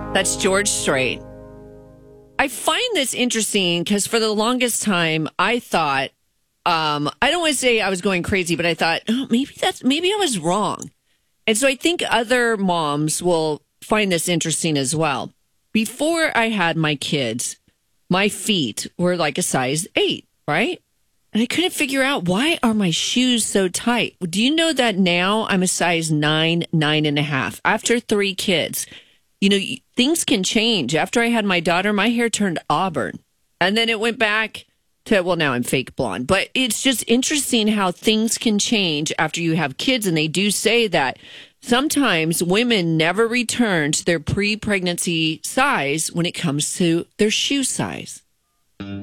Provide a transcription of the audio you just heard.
That's George Strait. I find this interesting because for the longest time, I thought, I don't want to say I was going crazy, but I thought, oh, maybe I was wrong. And so I think other moms will find this interesting as well. Before I had my kids, my feet were like a size 8, right? And I couldn't figure out, why are my shoes so tight? Do you know that now I'm a size 9, 9.5 after 3 kids? You know, things can change. After I had my daughter, my hair turned auburn. And then it went back to, well, now I'm fake blonde. But it's just interesting how things can change after you have kids. And they do say that sometimes women never return to their pre-pregnancy size when it comes to their shoe size.